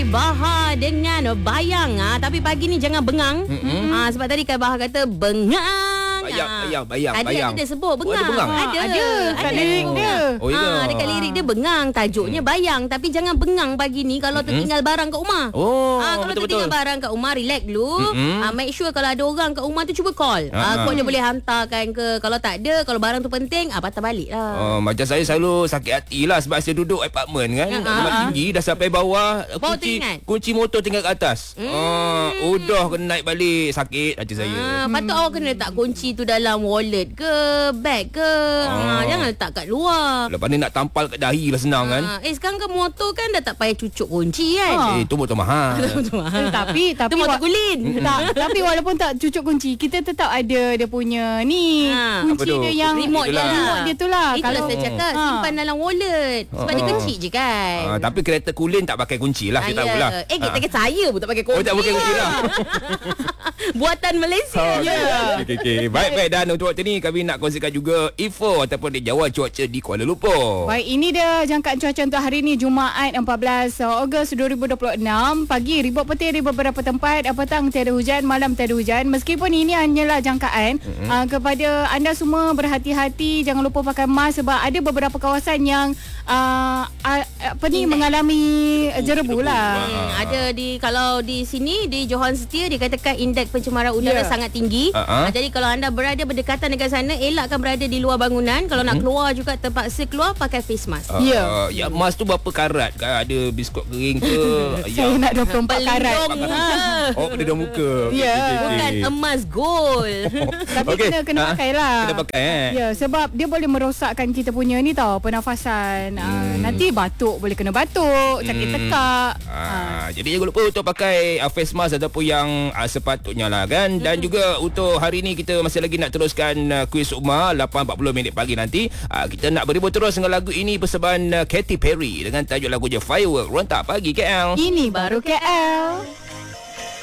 Bahar dengan Bayang. Tapi pagi ni jangan bengang. Sebab tadi Kak Bahar kata bengang. Bayang. Tadi ada dia sebut bengang. Ada bengang? Ada. Kat lirik dia. Oh, ya. Dekat lirik dia bengang. Tajuknya bayang. Tapi jangan bengang pagi ni kalau tertinggal barang kat rumah. Kalau tertinggal barang kat rumah, relax dulu. Make sure kalau ada orang kat rumah tu cuba call. Kau dia boleh hantarkan ke. Kalau tak ada, kalau barang tu penting, patah balik lah. Macam saya selalu sakit hati lah sebab saya duduk apartmen kan. Rumah tinggi dah sampai bawah. Kunci motor tinggal kat atas. Udah kena naik balik. Sakit hati saya. Patut awak kena letak kunci tu dalam wallet ke, bag ke. Jangan letak kat luar. Lepas ni nak tampal kat dahi lah senang kan. Sekarang kan motor kan dah tak payah cucuk kunci kan. Itu motor mahal. Tapi tu motor kulin. Tapi walaupun tak cucuk kunci, kita tetap ada dia punya ni. Kunci dia yang remote dia tu lah. Itulah saya cakap, simpan dalam wallet. Sebab dia kecil je kan. Tapi kereta kulin tak pakai kunci lah. Kita tahulah. Kita saya pun tak pakai kunci. Tak pakai kunci lah. Buatan Malaysia. Okay. Baik. Dan untuk waktu ni kami nak kongsikan juga info ataupun jawab cuaca di Kuala Lumpur. Baik, ini dia jangkaan cuaca untuk hari ni Jumaat 14 Ogos 2026. Pagi ribut petir di beberapa tempat, petang tiada hujan, malam tiada hujan. Meskipun ini hanyalah jangkaan, kepada anda semua berhati-hati, jangan lupa pakai mask sebab ada beberapa kawasan yang mengalami jerebu lah. Ada kalau di sini di Johan Setia dikatakan indeks pencemaran udara sangat tinggi. Jadi kalau anda berada berdekatan dengan sana, elakkan berada di luar bangunan. Kalau nak keluar juga terpaksa keluar pakai face mask. Mask tu berapa karat? Ada biskut kering ke? Saya nak 24 karat. Pelindung muka. Bukan emas gold. Tapi kena pakai lah. Kena pakai sebab dia boleh merosakkan kita punya ni tau, pernafasan. Nanti batuk, boleh kena batuk, sakit tekak. Jadi jangan lupa untuk pakai face mask ataupun yang sepatutnya lah kan. Dan juga untuk hari ni kita masih lagi nak teruskan kuis Umar 8.40 minit pagi nanti. Kita nak berhibur terus dengan lagu ini persembahan Katy Perry dengan tajuk lagu je Firework. Rontak Pagi KL. Ini baru KL.